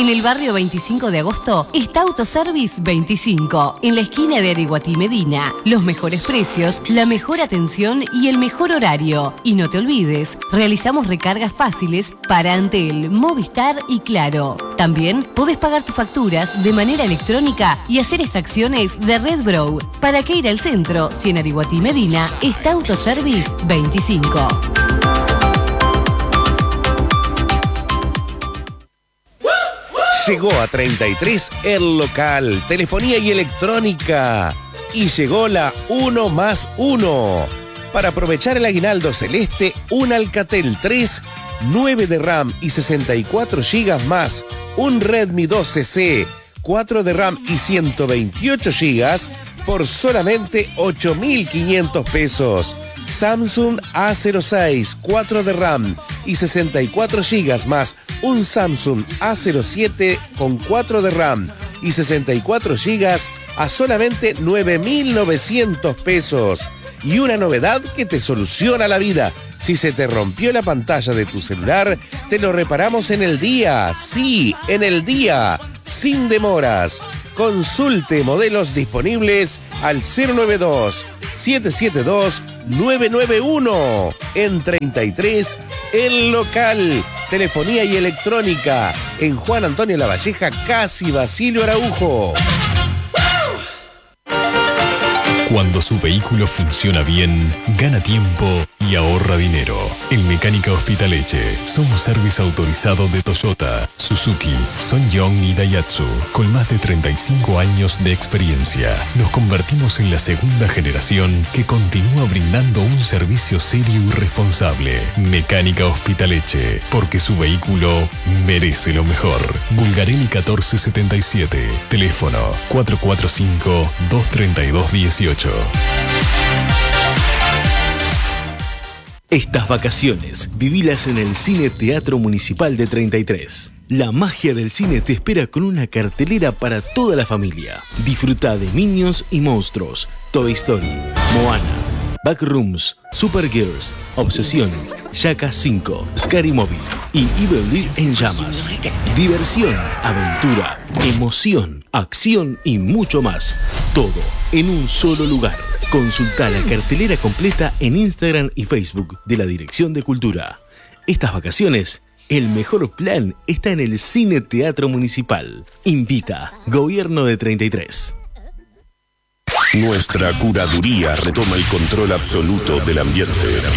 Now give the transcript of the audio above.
En el barrio 25 de agosto está Autoservice 25, en la esquina de Ariguatí Medina. Los mejores precios, la mejor atención y el mejor horario. Y no te olvides, realizamos recargas fáciles para Antel, Movistar y Claro. También podés pagar tus facturas de manera electrónica y hacer extracciones de RedBrow. ¿Para qué ir al centro si en Ariguatí Medina está Autoservice 25? Llegó a 33 el local, telefonía y electrónica. Y llegó la 1+1. Para aprovechar el aguinaldo celeste, un Alcatel 3, 9 de RAM y 64 GB más, un Redmi 12C, 4 de RAM y 128 GB por solamente 8.500 pesos. Samsung A06, 4 de RAM y 64 GB más un Samsung A07 con 4 de RAM y 64 GB a solamente 9.900 pesos. Y una novedad que te soluciona la vida. Si se te rompió la pantalla de tu celular, te lo reparamos en el día. Sí, en el día, sin demoras. Consulte modelos disponibles al 092-772-991. En 33, el local. Telefonía y electrónica. En Juan Antonio Lavalleja, casi Basilio Araujo. Cuando su vehículo funciona bien, gana tiempo y ahorra dinero. En Mecánica Hospitaleche somos servicio autorizado de Toyota, Suzuki, SsangYong y Daihatsu. Con más de 35 años de experiencia, nos convertimos en la segunda generación que continúa brindando un servicio serio y responsable. Mecánica Hospitaleche, porque su vehículo merece lo mejor. Bulgarelli 1477, teléfono 445-232-18. Estas vacaciones, vivilas en el Cine Teatro Municipal de 33. La magia del cine te espera con una cartelera para toda la familia. Disfruta de Minions y Monstruos, Toy Story, Moana, Backrooms, Supergirls, Obsesión, Shaka 5, Scary Movie y Evil Dead en llamas. Diversión, aventura, emoción, acción y mucho más. Todo en un solo lugar. Consulta la cartelera completa en Instagram y Facebook de la Dirección de Cultura. Estas vacaciones, el mejor plan está en el Cine Teatro Municipal. Invita Gobierno de 33. Nuestra curaduría retoma el control absoluto del ambiente.